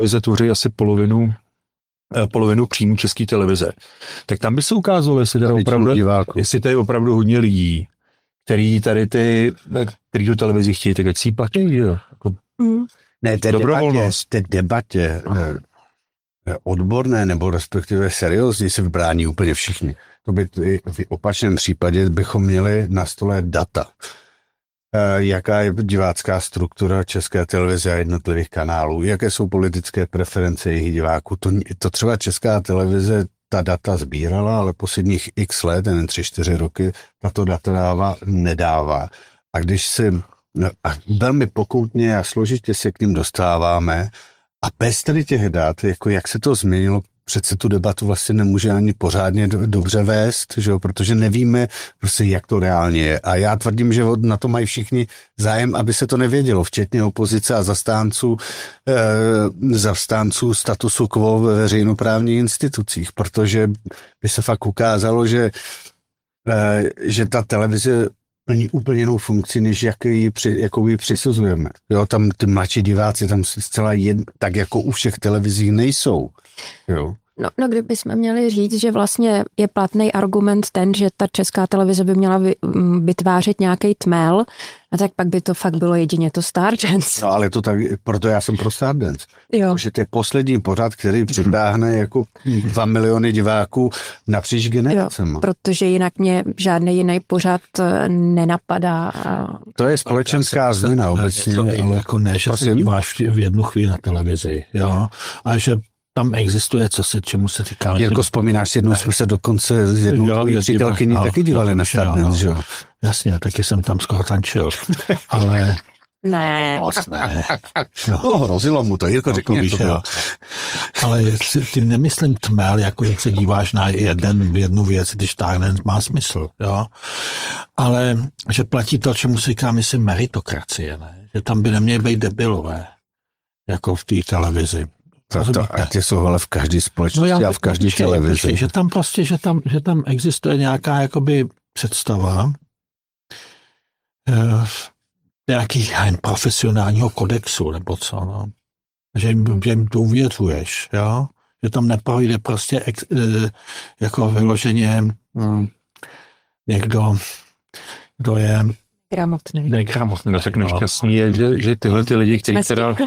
televize tvoří asi polovinu příjmu České televize. Tak tam by se ukázalo, jestli to je opravdu hodně lidí, který tu televizi chtějí, tak ať si ji platí, jo. Ne, té debatě odborné nebo respektive seriózní se vybrání úplně všichni. To by v opačném případě bychom měli na stole data. Jaká je divácká struktura České televize a jednotlivých kanálů, jaké jsou politické preference jejich diváků. To třeba Česká televize ta data sbírala, ale posledních x let, jen 3-4 roky, tato data nedává. A když a velmi pokoutně a složitě se k ním dostáváme a bez tady těch dat, jako jak se to změnilo, přece tu debatu vlastně nemůže ani pořádně dobře vést, že jo? Protože nevíme prostě, jak to reálně je. A já tvrdím, že na to mají všichni zájem, aby se to nevědělo, včetně opozice a zastánců statusu quo ve veřejnoprávních institucích, protože by se fakt ukázalo, že ta televize plní úplně jinou funkci, než jakou ji přisuzujeme. Jo, tam ty mladší diváci tam zcela tak jako u všech televizí nejsou. Jo. No, kdybychom měli říct, že vlastně je platný argument ten, že ta Česká televize by měla vytvářet nějaký tmel, a tak pak by to fakt bylo jedině to Stardance. No ale to tak, proto já jsem pro Stardance. Jo. Protože to je poslední pořad, který přitáhne jako 2 miliony diváků napříč generacemi. Protože jinak mě žádný jiný pořad nenapadá. To je společenská změna obecně. Ale jako ne, že se díváš v jednu chvíli na televizi, jo, a že tam existuje, čemu se říká. Jirko, vzpomínáš si, jednou jsme se dokonce s jednou přítelkyní taky dívali na Stardance, že jo? Jasně, taky jsem tam skoro tančil, ale... Ne. Moc ne. Hrozilo mu to, Jirko, řekni to bylo. Ale tím nemyslím tmel, jako jak se díváš na jednu věc, když Stardance má smysl, jo? Ale že platí to, čemu se říká, myslím, meritokracie, ne? Že tam by neměly být debilové, jako v té televizi. To jsou ale v každé společnosti a v každé televizi. Že tam prostě, že tam existuje nějaká jakoby představa nějaký profesionálního kodexu, nebo co, no. Že jim důvěřuješ, jo? Že tam neprojde prostě jako vyloženě někdo, kdo je Negramotný. Tak nešťastný je, že tyhle ty lidi, kteří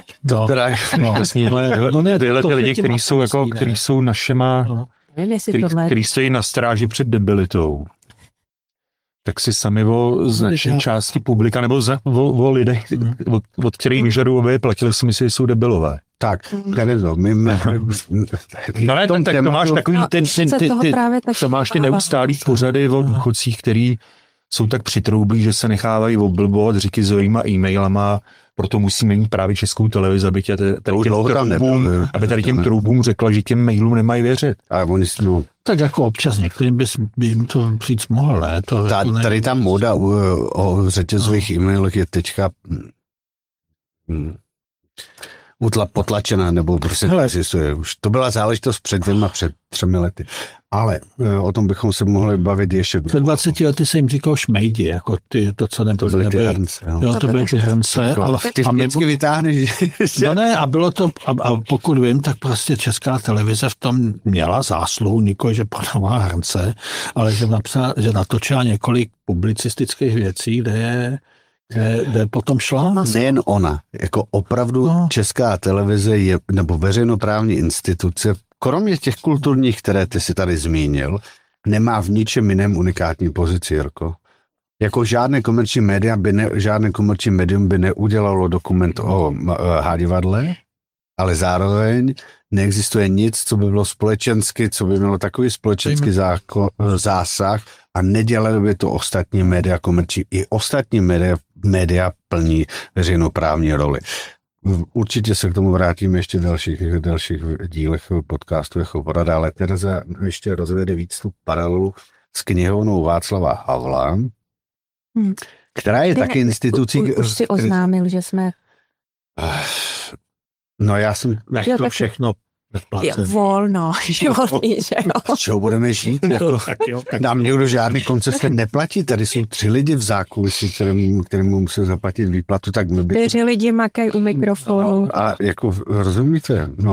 tyhle ty lidi, kteří jsou našema, kteří stojí na stráži před debilitou, tak si sami o značné části publika, nebo o lidech, od kterých vyžadují, aby je platili, si myslí, že jsou debilové. Tak, Terezo, tak to máš takový to máš ty neustálý pořady o důchodcích, který jsou tak přitroublí, že se nechávají oblbovat řikizovýma e-mailama, proto musíme mít právě Českou televizi, aby tady těm troubům řekla, že těm mailům nemají věřit. Ale oni tak jako občas některým by jim to říct mohl, ne? Tady ta móda o řetězových e-mailech je teďka potlačená, nebo prostě existuje. Už to byla záležitost před 3 lety. Ale o tom bychom se mohli bavit ještě. Před 20 lety se jim říkal šmejdi, jako to, co nebylo. To byly ty hrnce. Jo, to byly ty hrnce. Ty vždycky vytáhneš. No ne, a bylo to, a pokud vím, tak prostě Česká televize v tom měla zásluhu, nikoli, že prodává hrnce, ale že natočila několik publicistických věcí, kde potom šla. Nejen ona, jako opravdu Česká televize je, nebo veřejnoprávní instituce, kromě těch kulturních, které ty si tady zmínil, nemá v ničem jiném unikátní pozici, Jirko. Jako žádné komerční médium by neudělalo dokument o hádivadle, ale zároveň neexistuje nic, co by bylo společensky, co by mělo takový společenský zásah a nedělali by to ostatní média komerční. I ostatní média plní veřejnoprávní roli. Určitě se k tomu vrátíme ještě v dalších dílech podcastu jako porada, ale Tereza ještě rozvede víc tu paralelu s knihovnou Václava Havla, která je taky institucí... Už si oznámil, že jsme... No já jsem... Nechtěl všechno volno, životní, že jo. Z čeho budeme žít? Nám někdo žádný koncese neplatí. Tady jsou 3 lidi v zákulisí, kterému musí zaplatit výplatu. Tak 4 lidi makají u mikrofonu. A jako rozumíte? No.